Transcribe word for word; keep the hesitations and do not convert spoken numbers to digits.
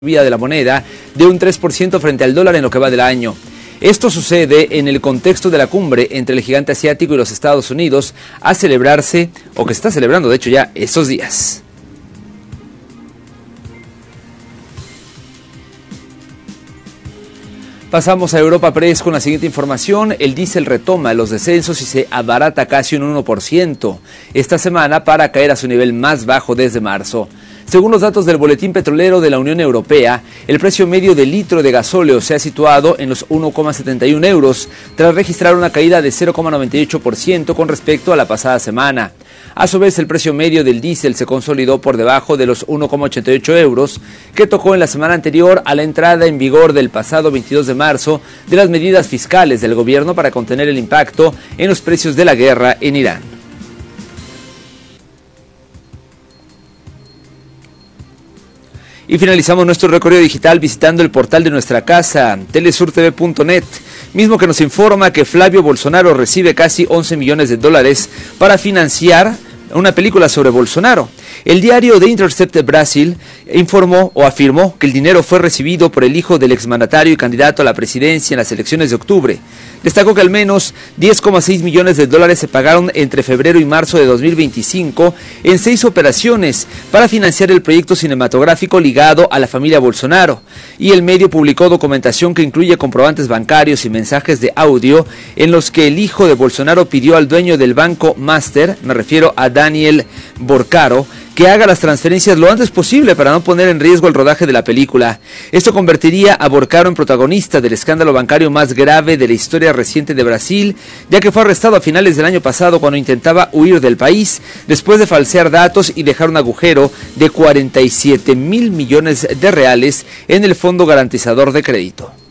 subida de la moneda de un tres por ciento frente al dólar en lo que va del año. Esto sucede en el contexto de la cumbre entre el gigante asiático y los Estados Unidos a celebrarse, o que se está celebrando de hecho ya estos días. Pasamos a Europa Press con la siguiente información. El diésel retoma los descensos y se abarata casi un uno por ciento esta semana para caer a su nivel más bajo desde marzo. Según los datos del Boletín Petrolero de la Unión Europea, el precio medio del litro de gasóleo se ha situado en los uno coma setenta y uno euros, tras registrar una caída de cero coma noventa y ocho por ciento con respecto a la pasada semana. A su vez, el precio medio del diésel se consolidó por debajo de los uno coma ochenta y ocho euros, que tocó en la semana anterior a la entrada en vigor del pasado veintidós de marzo de las medidas fiscales del gobierno para contener el impacto en los precios de la guerra en Irán. Y finalizamos nuestro recorrido digital visitando el portal de nuestra casa, telesur t v punto net, mismo que nos informa que Flavio Bolsonaro recibe casi once millones de dólares para financiar una película sobre Bolsonaro. El diario The Intercept Brasil informó o afirmó que el dinero fue recibido por el hijo del exmandatario y candidato a la presidencia en las elecciones de octubre. Destacó que al menos diez coma seis millones de dólares se pagaron entre febrero y marzo de dos mil veinticinco en seis operaciones para financiar el proyecto cinematográfico ligado a la familia Bolsonaro. Y el medio publicó documentación que incluye comprobantes bancarios y mensajes de audio en los que el hijo de Bolsonaro pidió al dueño del banco Master, me refiero a Daniel Borcaro, que haga las transferencias lo antes posible para no poner en riesgo el rodaje de la película. Esto convertiría a Borcaro en protagonista del escándalo bancario más grave de la historia reciente de Brasil, ya que fue arrestado a finales del año pasado cuando intentaba huir del país, después de falsear datos y dejar un agujero de cuarenta y siete mil millones de reales en el Fondo Garantizador de Crédito.